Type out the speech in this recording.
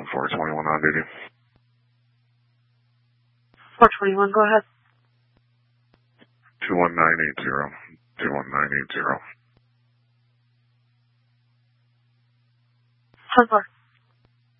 421 on duty. 421, go ahead. 21980. 21980. 10-4.